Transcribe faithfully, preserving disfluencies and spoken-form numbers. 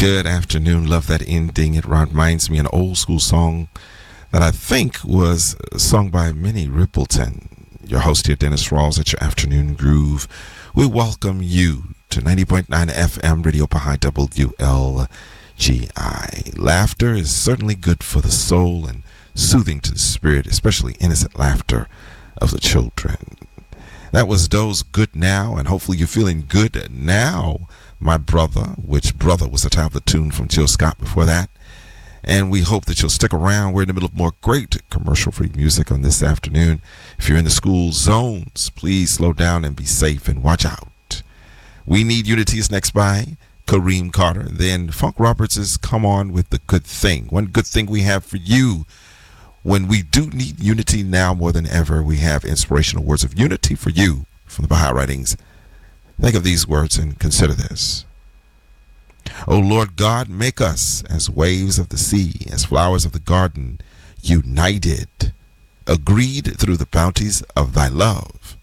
Good afternoon. Love that ending. It reminds me of an old school song that I think was sung by Minnie Rippleton. Your host here, Dennis Rawls, at your Afternoon Groove. We welcome you to ninety point nine F M Radio Baha'i W L G I. Laughter is certainly good for the soul and soothing to the spirit, especially innocent laughter of the children. That was Doe's Good Now, and hopefully you're feeling good now, my brother, which brother was the title of the tune from Jill Scott before that. And we hope that you'll stick around. We're in the middle of more great commercial-free music on this afternoon. If you're in the school zones, please slow down and be safe and watch out. We Need Unity is next by Kareem Carter. Then Funk Roberts is Come On With the Good Thing. One good thing we have for you when we do need unity now more than ever, we have inspirational words of unity for you from the Baha'i Writings. Think of these words and consider this. O Lord God, make us as waves of the sea, as flowers of the garden, united, agreed through the bounties of thy love.